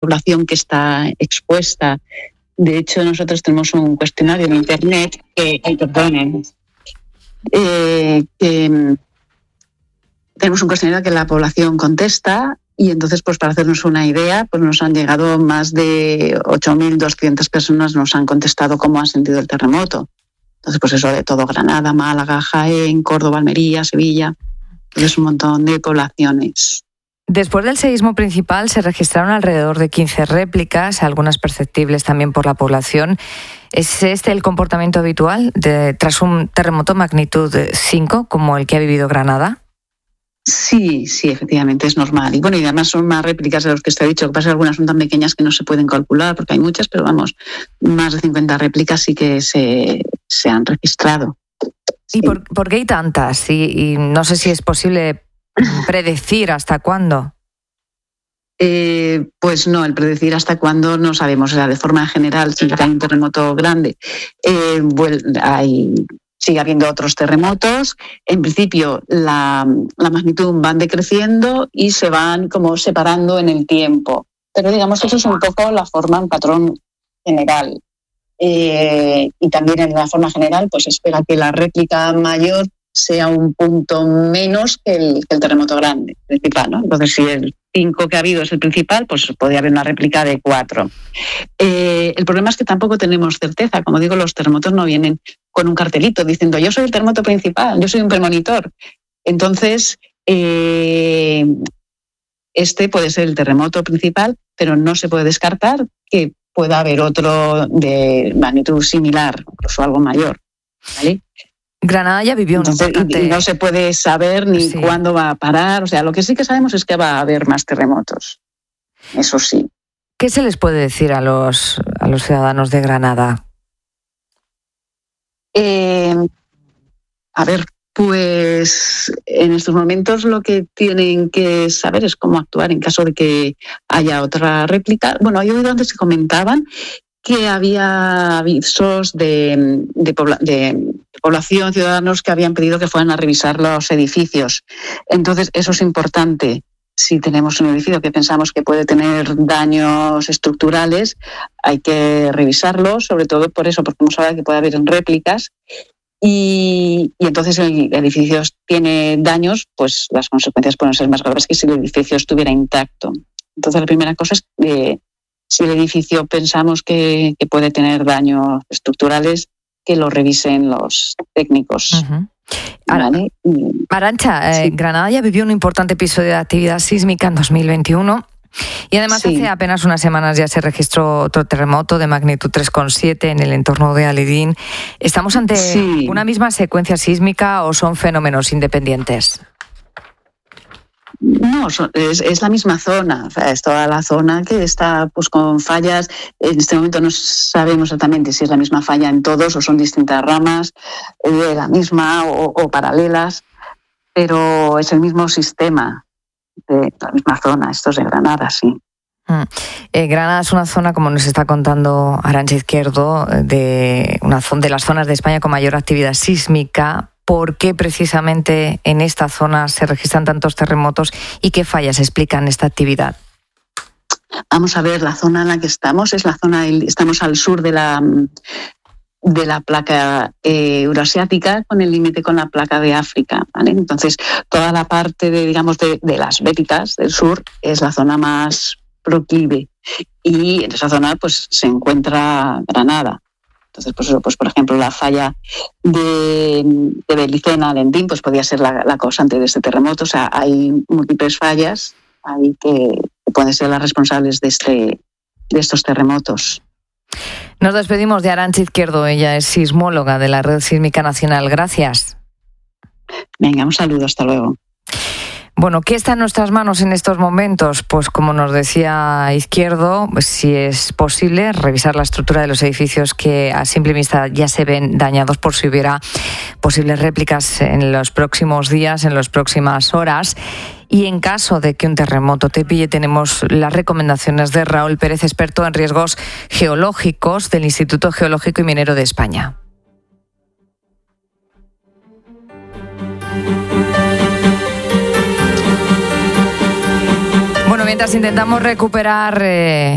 población que está expuesta. De hecho, nosotros tenemos un cuestionario en Internet tenemos un cuestionario que la población contesta, y entonces, pues para hacernos una idea, pues nos han llegado más de 8.200 personas, nos han contestado cómo han sentido el terremoto. Entonces, pues eso de todo: Granada, Málaga, Jaén, Córdoba, Almería, Sevilla. Es un montón de poblaciones. Después del seísmo principal se registraron alrededor de 15 réplicas, algunas perceptibles también por la población. ¿Es este el comportamiento habitual tras un terremoto magnitud 5 como el que ha vivido Granada? Sí, efectivamente, es normal. Y bueno, y además son más réplicas de los que te he dicho. Lo que pasa es que algunas son tan pequeñas que no se pueden calcular, porque hay muchas, pero vamos, más de 50 réplicas sí que se han registrado. Sí. ¿Y por qué hay tantas? Y no sé si es posible predecir hasta cuándo. Pues no, el predecir hasta cuándo no sabemos. O sea, de forma general, si hay un terremoto grande, sigue habiendo otros terremotos. En principio, la magnitud van decreciendo y se van como separando en el tiempo. Pero digamos, eso es un poco la forma, un patrón general. Y también en la forma general, pues espera que la réplica mayor sea un punto menos que el terremoto grande, principal, ¿no? Entonces, si el 5 que ha habido es el principal, pues podría haber una réplica de 4. El problema es que tampoco tenemos certeza. Como digo, los terremotos no vienen con un cartelito diciendo yo soy el terremoto principal, yo soy un premonitor. Entonces, este puede ser el terremoto principal, pero no se puede descartar que pueda haber otro de magnitud similar, incluso algo mayor, ¿vale? Granada ya vivió y no se puede saber ni cuándo va a parar. O sea, lo que sí que sabemos es que va a haber más terremotos. Eso sí. ¿Qué se les puede decir a los ciudadanos de Granada? A ver, pues en estos momentos lo que tienen que saber es cómo actuar en caso de que haya otra réplica. Bueno, yo he oído antes que comentaban que había avisos de población, ciudadanos que habían pedido que fueran a revisar los edificios. Entonces, eso es importante. Si tenemos un edificio que pensamos que puede tener daños estructurales, hay que revisarlo, sobre todo por eso, porque hemos hablado que puede haber réplicas. Y entonces el edificio tiene daños, pues las consecuencias pueden ser más graves que si el edificio estuviera intacto. Entonces, la primera cosa es que si el edificio pensamos que puede tener daños estructurales, que lo revisen los técnicos. Uh-huh. ¿Vale? Arantxa, sí. Granada ya vivió un importante episodio de actividad sísmica en 2021 y además hace apenas unas semanas ya se registró otro terremoto de magnitud 3,7 en el entorno de Alidín. ¿Estamos ante una misma secuencia sísmica o son fenómenos independientes? No, es la misma zona, o sea, es toda la zona que está pues con fallas. En este momento no sabemos exactamente si es la misma falla en todos o son distintas ramas de la misma o paralelas, pero es el mismo sistema de la misma zona. Esto es de Granada, sí. Granada es una zona, como nos está contando Arantxa Izquierdo, de las zonas de España con mayor actividad sísmica. ¿Por qué precisamente en esta zona se registran tantos terremotos y qué fallas explican esta actividad? Vamos a ver, la zona en la que estamos es la zona, estamos al sur de la placa euroasiática, con el límite con la placa de África, ¿vale? Entonces, toda la parte de las Béticas del sur es la zona más proclive y en esa zona pues se encuentra Granada. Entonces, pues por ejemplo, la falla de Belicena-Alendín pues podría ser la causante de este terremoto. O sea, hay múltiples fallas ahí que pueden ser las responsables de estos terremotos. Nos despedimos de Arantxa Izquierdo. Ella es sismóloga de la Red Sísmica Nacional. Gracias. Venga, un saludo. Hasta luego. Bueno, ¿qué está en nuestras manos en estos momentos? Pues como nos decía Izquierdo, si es posible, revisar la estructura de los edificios que a simple vista ya se ven dañados por si hubiera posibles réplicas en los próximos días, en las próximas horas. Y en caso de que un terremoto te pille, tenemos las recomendaciones de Raúl Pérez, experto en riesgos geológicos del Instituto Geológico y Minero de España. Mientras intentamos recuperar